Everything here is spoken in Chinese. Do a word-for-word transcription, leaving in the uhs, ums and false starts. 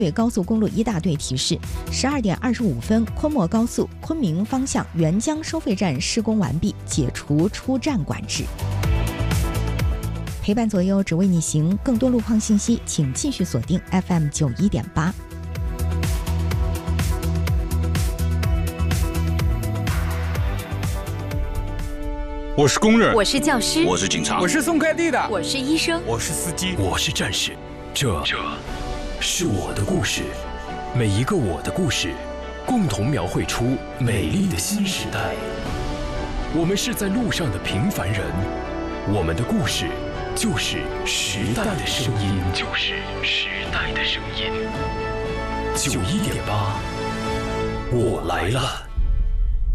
高速公路一大队提示：十二点二十五分，昆莫高速昆明方向沅江收费站施工完毕，解除出站管制。陪伴左右，只为你行。更多路况信息，请继续锁定 F M 九一点八。 我是工人， 我是教师， 我是警察， 我是送快递的， 我是医生， 我是司机， 我是战士。这，这是我的故事，每一个我的故事，共同描绘出美丽的新时代。我们是在路上的平凡人，我们的故事就是时代的声音，就是时代的声音。九一点八，我来了。